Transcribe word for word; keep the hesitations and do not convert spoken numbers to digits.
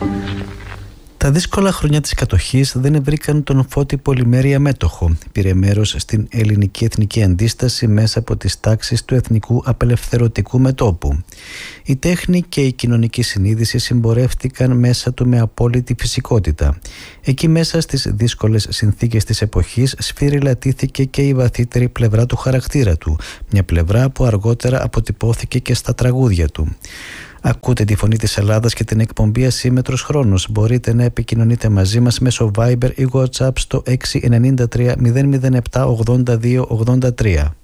Τα δύσκολα χρόνια της κατοχής δεν βρήκαν τον Φώτη Πολυμέρεια μέτοχο. Πήρε μέρος στην ελληνική εθνική αντίσταση μέσα από τις τάξεις του Εθνικού Απελευθερωτικού Μετώπου. Η τέχνη και η κοινωνική συνείδηση συμπορεύτηκαν μέσα του με απόλυτη φυσικότητα. Εκεί μέσα στις δύσκολες συνθήκες της εποχής σφυριλατήθηκε και η βαθύτερη πλευρά του χαρακτήρα του, μια πλευρά που αργότερα αποτυπώθηκε και στα τραγούδια του. Ακούτε τη Φωνή της Ελλάδας και την εκπομπή Ασύμμετρος Χρόνος. Μπορείτε να επικοινωνείτε μαζί μας μέσω Viber ή WhatsApp στο έξι εννιά τρία μηδέν μηδέν επτά ογδόντα δύο ογδόντα τρία.